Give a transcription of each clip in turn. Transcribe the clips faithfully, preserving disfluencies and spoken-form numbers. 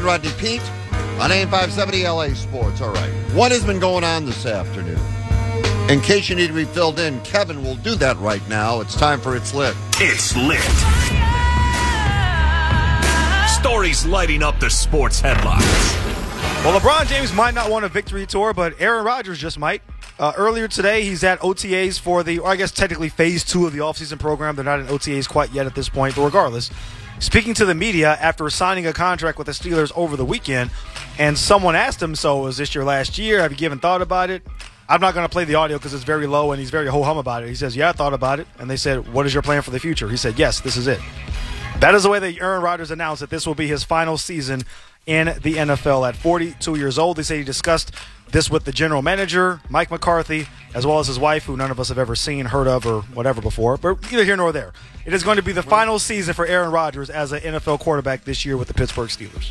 and Rodney Peete on A M five seventy L A Sports. All right. What has been going on this afternoon? In case you need to be filled in, Kevin will do that right now. It's time for It's Lit. It's Lit. Stories lighting up the sports headlines. Well, LeBron James might not want a victory tour, but Aaron Rodgers just might. Uh, earlier today, he's at O T As for the, or I guess technically phase two of the offseason program. They're not in O T As quite yet at this point, but regardless, speaking to the media after signing a contract with the Steelers over the weekend, and someone asked him, so is this your last year? Have you given thought about it? I'm not going to play the audio because it's very low and he's very ho-hum about it. He says, yeah, I thought about it. And they said, what is your plan for the future? He said, yes, this is it. That is the way that Aaron Rodgers announced that this will be his final season in the N F L at forty-two years old. They say he discussed this with the general manager, Mike McCarthy, as well as his wife, who none of us have ever seen, heard of, or whatever before. But neither here nor there. It is going to be the final season for Aaron Rodgers as an N F L quarterback this year with the Pittsburgh Steelers.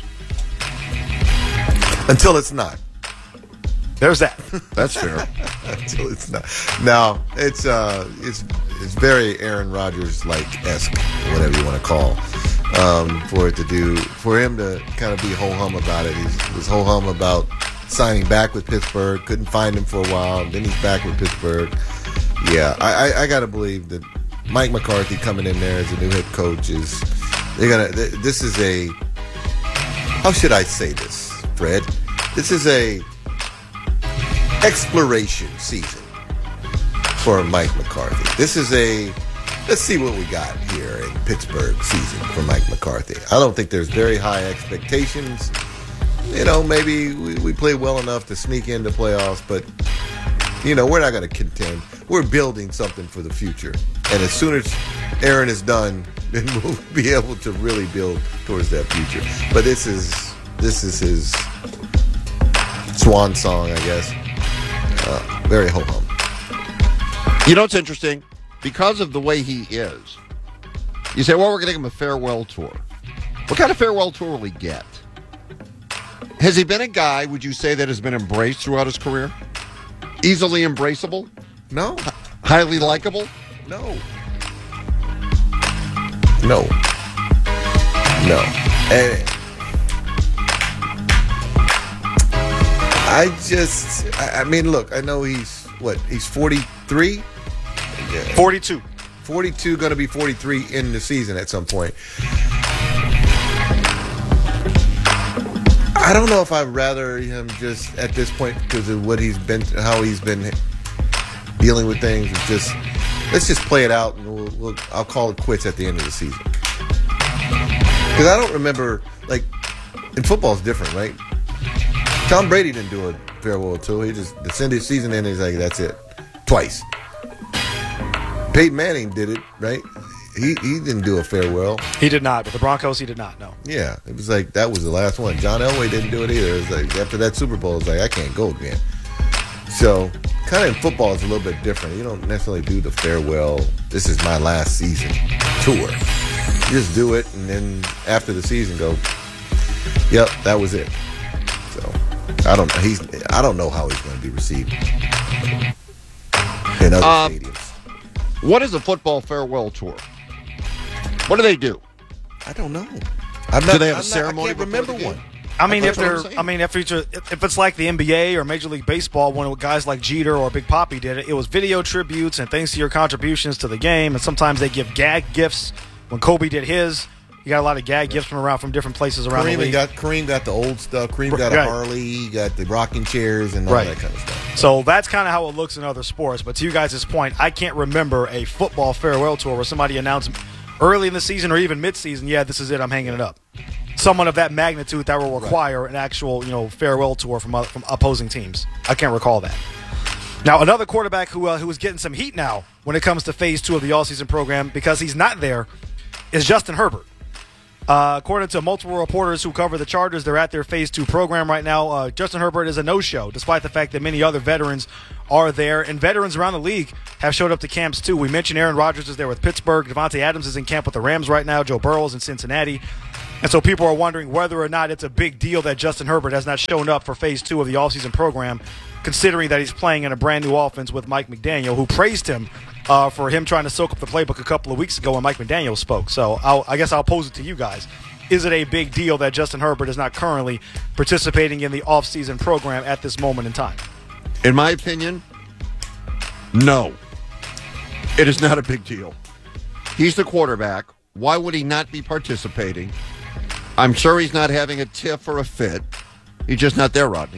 Until it's not. There's that. That's fair. Until it's not. Now, it's uh, it's it's very Aaron Rodgers-like esque, whatever you want to call, um, for it to do, for him to kind of be ho-hum about it. He's, he was ho-hum about signing back with Pittsburgh. Couldn't find him for a while. Then he's back with Pittsburgh. Yeah, I, I, I got to believe that Mike McCarthy coming in there as a new head coach is they're gonna. This is a. How should I say this, Fred? This is a exploration season for Mike McCarthy. This is a let's see what we got here in Pittsburgh season for Mike McCarthy. I don't think there's very high expectations. You know, maybe we, we play well enough to sneak into playoffs, but you know, we're not going to contend. We're building something for the future. And as soon as Aaron is done, then we'll be able to really build towards that future. But this is this is his swan song, I guess. Uh, very ho-hum. You know what's interesting? Because of the way he is, you say, well, we're going to give him a farewell tour. What kind of farewell tour will he get? Has he been a guy, would you say, that has been embraced throughout his career? Easily embraceable? No. H- highly likable? No. No. No. And I just, I, I mean, look, I know he's, what, he's forty-three? Yeah. forty-two. forty-two, going to be forty-three in the season at some point. I don't know if I'd rather him just at this point because of what he's been, how he's been dealing with things. It's just, let's just play it out and we'll, we'll, I'll call it quits at the end of the season. Because I don't remember, like, in football it's different, right? Tom Brady didn't do a farewell tour. He just, the end of the season ended, he's like, that's it. Twice. Peyton Manning did it, right? He he didn't do a farewell. He did not. With the Broncos, he did not, no. Yeah. It was like, that was the last one. John Elway didn't do it either. It was like, after that Super Bowl, it's like, I can't go again. So, kind of in football, it's a little bit different. You don't necessarily do the farewell, this is my last season tour. You just do it, and then after the season, go, yep, that was it. So, I don't know. He's I don't know how he's going to be received in other um, stadiums. What is a football farewell tour? What do they do? I don't know. I'm not, do they have I'm a ceremony? Not, I can't remember one. I mean, if That's what they're, I'm I mean, if it's, a, if it's like the N B A or Major League Baseball, when guys like Jeter or Big Papi did it, it was video tributes and thanks to your contributions to the game. And sometimes they give gag gifts. When Kobe did his, you got a lot of gag gifts from around from different places around Kareem the league. got Kareem got the old stuff. Kareem got Right. a Harley. He got the rocking chairs and all Right. that kind of stuff. So that's kind of how it looks in other sports. But to you guys' point, I can't remember a football farewell tour where somebody announced early in the season or even mid-season, yeah, this is it, I'm hanging it up. Someone of that magnitude that will require right. an actual, you know, farewell tour from uh, from opposing teams. I can't recall that. Now, another quarterback who uh, who is getting some heat now when it comes to phase two of the all-season program because he's not there is Justin Herbert. Uh, according to multiple reporters who cover the Chargers, they're at their phase two program right now. Uh, Justin Herbert is a no-show, despite the fact that many other veterans are there. And veterans around the league have showed up to camps, too. We mentioned Aaron Rodgers is there with Pittsburgh. Devontae Adams is in camp with the Rams right now. Joe Burrow is in Cincinnati. And so people are wondering whether or not it's a big deal that Justin Herbert has not shown up for phase two of the offseason program, considering that he's playing in a brand-new offense with Mike McDaniel, who praised him uh, for him trying to soak up the playbook a couple of weeks ago when Mike McDaniel spoke. So I'll, I guess I'll pose it to you guys. is it a big deal that Justin Herbert is not currently participating in the offseason program at this moment in time? In my opinion, no. It is not a big deal. He's the quarterback. Why would he not be participating? I'm sure he's not having a tiff or a fit. He's just not there, Rodney.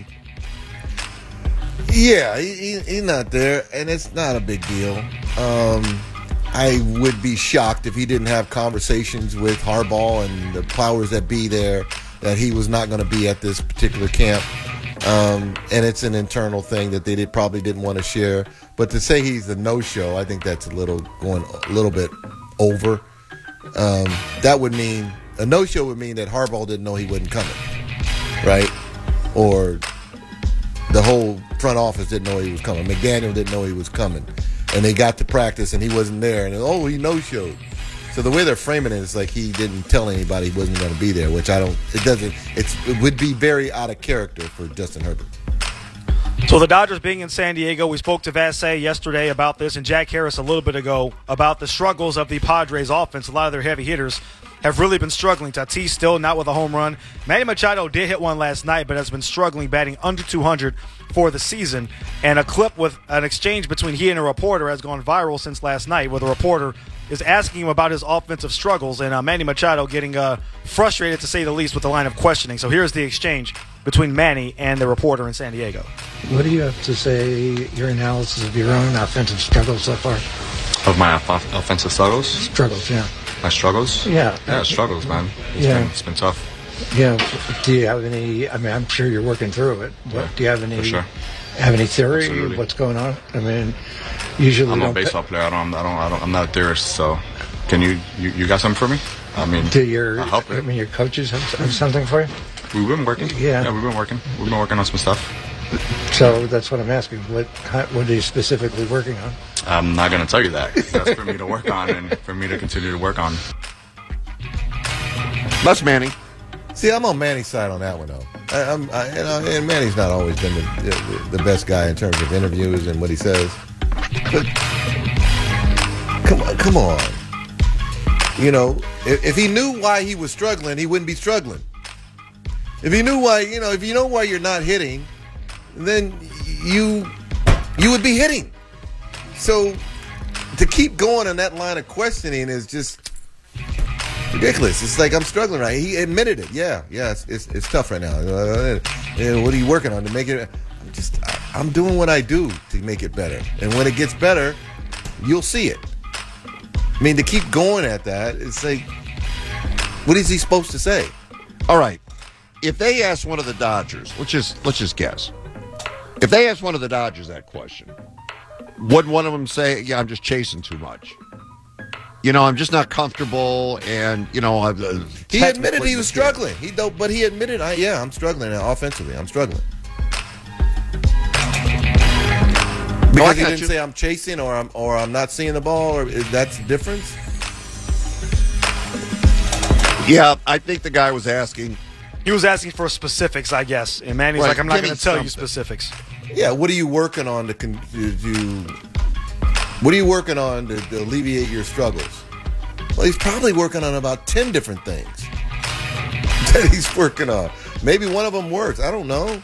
Yeah, he, he, he's not there, and it's not a big deal. Um, I would be shocked if he didn't have conversations with Harbaugh and the powers that be there that he was not going to be at this particular camp. Um, and it's an internal thing that they did, probably didn't want to share. But to say he's a no-show, I think that's a little going a little bit over. Um, that would mean a no-show would mean that Harbaugh didn't know he wasn't coming, right? Or the whole front office didn't know he was coming. McDaniel didn't know he was coming, and they got to practice and he wasn't there, and oh, he no-showed. So the way they're framing it is like he didn't tell anybody he wasn't going to be there, which I don't. It doesn't. It's it would be very out of character for Justin Herbert. So the Dodgers being in San Diego, we spoke to Vassay yesterday about this, and Jack Harris a little bit ago about the struggles of the Padres offense. A lot of their heavy hitters have really been struggling. Tatis still not with a home run. Manny Machado did hit one last night, but has been struggling, batting under two hundred for the season. And a clip with an exchange between he and a reporter has gone viral since last night, where the reporter is asking him about his offensive struggles, and uh, Manny Machado getting uh, frustrated, to say the least, with the line of questioning. So here's the exchange between Manny and the reporter in San Diego. What do you have to say, your analysis of your own offensive struggles so far? Of my off- offensive struggles? Struggles, yeah. My struggles? Yeah. Yeah, struggles, man. It's Yeah. Been, it's been tough. Yeah. Do you have any, I mean, I'm sure you're working through it. What, Yeah, do you have any, for sure. have any theory Absolutely. of what's going on? I mean, usually I'm don't a baseball player. I don't, I don't, I don't, I'm not a theorist, so can you, you, you got something for me? I mean, do your, I'll help I it. mean, your coaches have, have something for you? We've been working. Yeah. Yeah, we've been working. We've been working on some stuff. So that's what I'm asking. What, what are you specifically working on? I'm not going to tell you that. That's for me to work on and for me to continue to work on. That's Manny. See, I'm on Manny's side on that one, though. I, I'm, I, you know, and Manny's not always been the, the, the best guy in terms of interviews and what he says. But come on, come on. You know, if, if he knew why he was struggling, he wouldn't be struggling. If he knew why, you know, if you know why you're not hitting, then you you would be hitting. So to keep going on that line of questioning is just ridiculous. It's like, I'm struggling right. He admitted it. Yeah, yeah, it's it's, it's tough right now. Uh, uh, what are you working on to make it? I'm just I, I'm doing what I do to make it better. And when it gets better, you'll see it. I mean, to keep going at that, it's like, what is he supposed to say? All right. If they ask one of the Dodgers, let's just let's just guess. If they ask one of the Dodgers that question, wouldn't one of them say, "Yeah, I'm just chasing too much. You know, I'm just not comfortable," and you know, I've, uh, He admitted he was struggling. He don't, but he admitted, I, "Yeah, I'm struggling offensively. I'm struggling." Because I he got didn't you. say I'm chasing or I'm or I'm not seeing the ball, or that's the difference. Yeah, I think the guy was asking. He was asking for specifics, I guess. And Manny's Right, like, I'm not give me going to tell you something. specifics. Yeah, what are you working on to, con- to, to what are you working on to, to alleviate your struggles? Well, he's probably working on about ten different things that he's working on. Maybe one of them works. I don't know.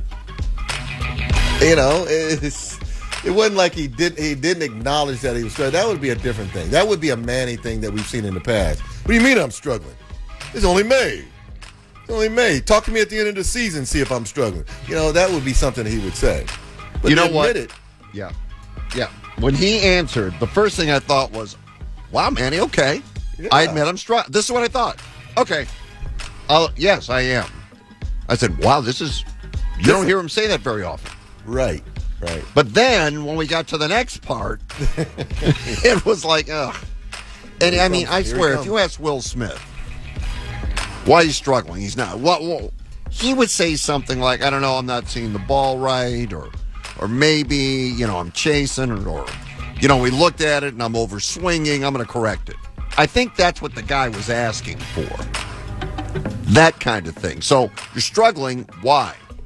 You know, it's, it wasn't like he did. He didn't acknowledge that he was struggling. That would be a different thing. That would be a Manny thing that we've seen in the past. What do you mean I'm struggling? It's only May. It's only May. Talk to me at the end of the season, see if I'm struggling. You know, that would be something he would say. But You know to what? admit it, Yeah, yeah. When he answered, the first thing I thought was, "Wow, Manny, okay. Yeah. I admit I'm struggling." This is what I thought. Okay, I'll, yes, I am. I said, "Wow, this is." You don't hear him say that very often. right, right. But then when we got to the next part, it was like, ugh. And Here I he mean, comes. I Here he swear, if comes. you ask Will Smith why he's struggling, he's not. What? Well, he would say something like, "I don't know, I'm not seeing the ball right," or, or maybe, you know, I'm chasing, or, or you know, we looked at it and I'm over swinging. I'm going to correct it. I think that's what the guy was asking for. That kind of thing. So you're struggling. Why?